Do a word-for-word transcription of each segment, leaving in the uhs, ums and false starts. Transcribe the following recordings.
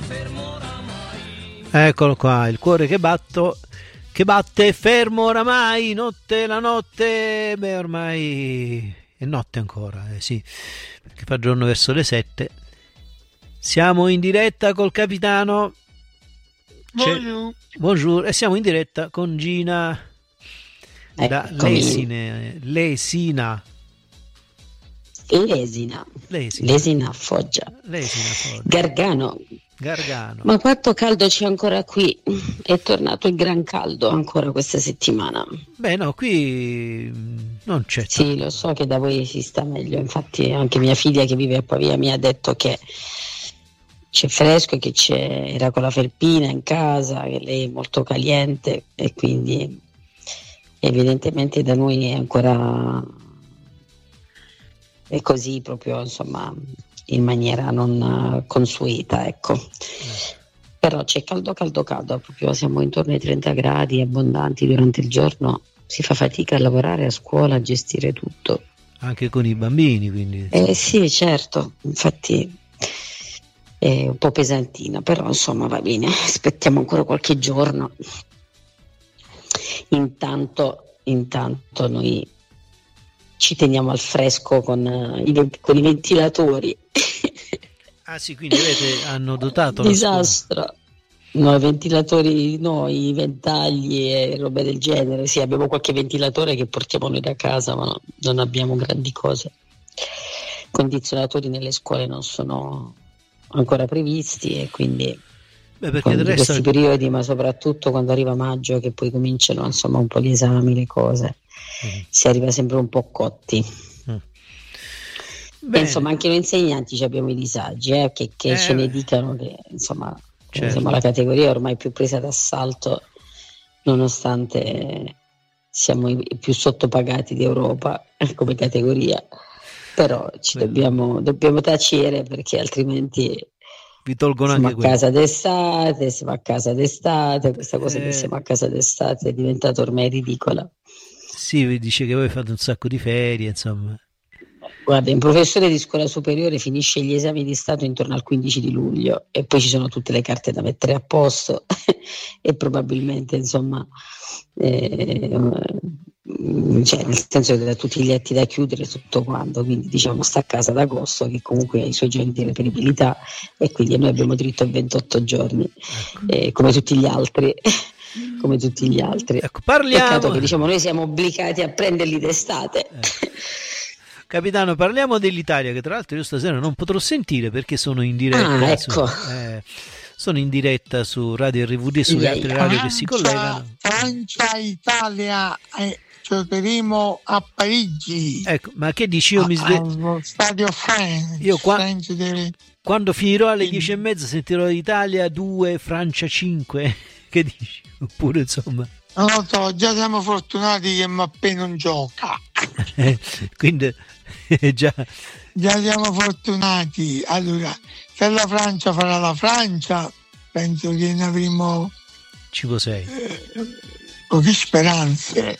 Eccolo qua, il cuore che batto, che batte fermo oramai, notte la notte, beh ormai è notte ancora, eh sì, perché fa giorno verso le sette. Siamo in diretta col capitano. Buongiorno. Buongiorno, e siamo in diretta con Gina da Lesine, Lesina. Lesina. Lesina. Lesina Foggia. Lesina Foggia. Gargano. Gargano. Ma quanto caldo c'è ancora qui? È tornato il gran caldo ancora questa settimana. Beh no, qui non c'è. Sì, tanto. Lo so che da voi si sta meglio, infatti anche mia figlia che vive a Pavia mi ha detto che c'è fresco e che c'è, era con la felpina in casa, che lei è molto caliente e quindi evidentemente da noi è ancora è così proprio, insomma, in maniera non consueta, ecco. Eh. Però c'è caldo caldo caldo, proprio siamo intorno ai trenta gradi abbondanti durante il giorno, si fa fatica a lavorare, a scuola, a gestire tutto. Anche con i bambini, quindi. Eh sì, certo, infatti è un po' pesantina, però insomma va bene, aspettiamo ancora qualche giorno. Intanto, intanto noi ci teniamo al fresco con, uh, i, con i ventilatori. Ah sì, quindi avete, hanno dotato disastro. No, i ventilatori, no, i ventagli e robe del genere. Sì, abbiamo qualche ventilatore che portiamo noi da casa, ma no, non abbiamo grandi cose. Condizionatori nelle scuole non sono ancora previsti e quindi Beh, perché in resto... questi periodi, ma soprattutto quando arriva maggio, che poi cominciano insomma un po' gli esami, le cose, mm. si arriva sempre un po' cotti. Mm. E, insomma anche noi insegnanti abbiamo i disagi, eh, che, che eh, ce ne dicano che insomma certo. Siamo la categoria ormai più presa d'assalto, nonostante siamo i più sottopagati d'Europa come categoria, però ci dobbiamo, dobbiamo tacere perché altrimenti vi tolgono siamo anche a casa d'estate, siamo a casa d'estate, questa cosa eh... che siamo a casa d'estate è diventata ormai ridicola. Sì, vi dice che voi fate un sacco di ferie, insomma. Guarda, un professore di scuola superiore finisce gli esami di Stato intorno al quindici di luglio e poi ci sono tutte le carte da mettere a posto e probabilmente insomma eh, cioè, nel senso che da tutti gli atti da chiudere tutto quanto, quindi diciamo sta a casa ad agosto che comunque ha i suoi giorni di reperibilità e quindi noi abbiamo diritto a ventotto giorni, ecco. eh, come tutti gli altri. come tutti gli altri. Ecco, parliamo. Peccato che diciamo noi siamo obbligati a prenderli d'estate. Ecco. Capitano, parliamo dell'Italia, che tra l'altro io stasera non potrò sentire perché sono in diretta. Ah, ecco. su, eh, sono in diretta su Radio R V D e sulle altre radio che si collegano. Francia, Italia, eh, giocheremo a Parigi. Ecco, ma che dici? Io mi sveglio. Stadio France. Io qua... France deve... quando finirò alle dieci e mezza sentirò Italia due, Francia cinque. Che dici? Oppure insomma. Non lo so, già siamo fortunati che Mbappé non gioca. Quindi già già siamo fortunati. Allora, se la Francia farà la Francia, penso che ne avremo cinque sei eh, poche speranze.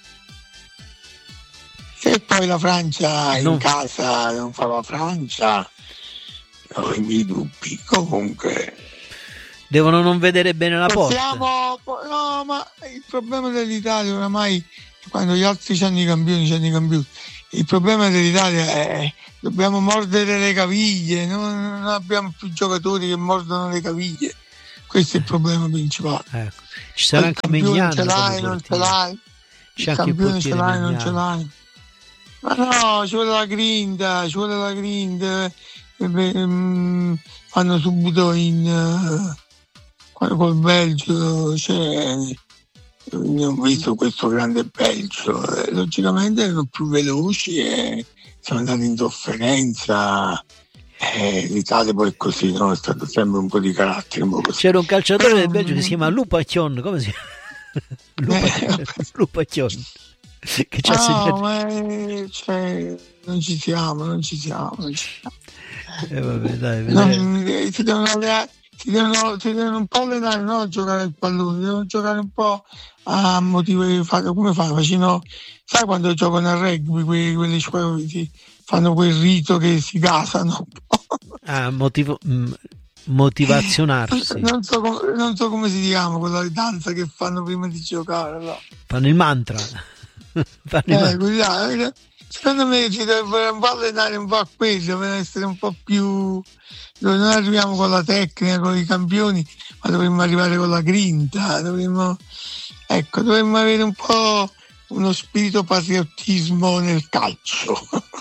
Se poi la Francia in non... casa non fa la Francia, ho i miei dubbi. Comunque devono non vedere bene la Possiamo, porta. No, ma il problema dell'Italia oramai, quando gli altri c'hanno i campioni, c'hanno i campioni. Il problema dell'Italia è dobbiamo mordere le caviglie, non, non abbiamo più giocatori che mordono le caviglie. Questo è il problema principale. Ecco. Ci sarà anche Maignan. Ce l'hai, non ce l'hai. C'è il anche campione il ce l'hai, Maignan. non ce l'hai. Ma no, ci vuole la grinta, ci vuole la grinta. E, um, fanno subito in... Uh, col Belgio, cioè, ho visto questo grande Belgio, eh, logicamente erano più veloci e siamo andati in sofferenza. Eh, L'Italia poi è così, no? È stato sempre un po' di carattere. Un po' così. C'era un calciatore del Belgio che si chiama Lupacchion, come si chiama? Lupacchion. Che ci ha segnato. Ma è, cioè, non ci siamo, non ci siamo, non ci siamo. Eh, vabbè, dai, non, eh, si devono allenare. Si devono, si devono un po' allenare, no? A giocare al pallone, devono giocare un po' a motivi, come fanno? Facino, sai quando giocano a rugby, quelli, quelli fanno quel rito che si gasano? Ah, motivo, mh, motivazionarsi. Non so, com- non so come si chiama quella danza che fanno prima di giocare. No? Fanno il mantra. fanno il Eh, mantra. guarda, secondo me ci dovremmo un po' allenare un po' a questo per essere un po' più. Non arriviamo con la tecnica, con i campioni, ma dovremmo arrivare con la grinta, dovremmo, ecco, dovremmo avere un po' uno spirito patriottismo nel calcio.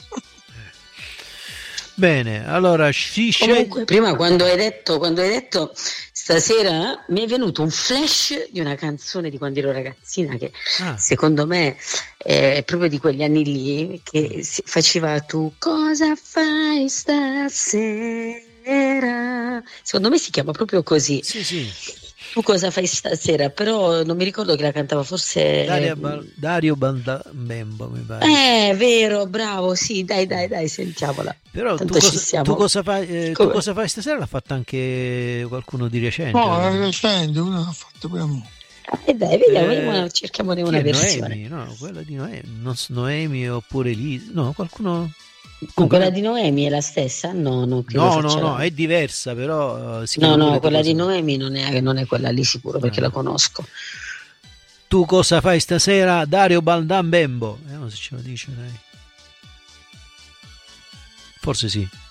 Bene, allora si sceglie. Comunque, prima quando hai detto, quando hai detto stasera mi è venuto un flash di una canzone di quando ero ragazzina che Ah. secondo me è proprio di quegli anni lì, che si faceva tu cosa fai stasera, secondo me si chiama proprio così. Sì, sì. Tu cosa fai stasera, però non mi ricordo chi la cantava, forse Dario, Ba- Dario Bandamembo mi pare. eh vero, bravo, sì, dai dai dai, sentiamola. Però tu Tanto ci cosa, siamo. tu cosa fai eh, tu Come? cosa fai stasera? L'ha fatta anche qualcuno di recente. No, è recente, uno l'ha fatto pure a me. Eh dai, vediamo, Eh, vediamo una- cerchiamone Chi una è versione. Noemi? No, quella di Noemi, non so, Noemi oppure Lisa. No, qualcuno. Ma Comunque- quella di Noemi è la stessa? No, no, credo No, no, faccia no, la- è diversa, però eh, si No, chiama no, pure Tu quella cosa di fai. Noemi non è, non è quella lì sicuro perché Ah. la conosco. Tu cosa fai stasera? Dario Bandambembo. Vediamo se ce lo dice, dai. Forse sì.